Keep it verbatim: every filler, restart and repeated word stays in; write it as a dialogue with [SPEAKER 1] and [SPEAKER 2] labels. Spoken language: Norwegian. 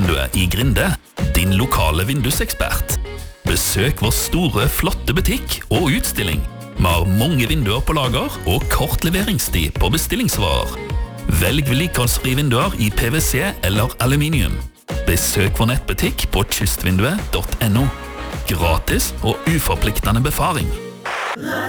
[SPEAKER 1] Kystvinduet i Grinde, din lokale vindusekspert. Besøk vår store, flotte butikk og utstilling. Vi har mange vinduer på lager og kort leveringstid på bestillingsvarer. Velg vedlikeholdsfri vinduer i P V C eller aluminium. Besøk vår nettbutikk på kystvinduet punktum no. Gratis og uforpliktende befaring.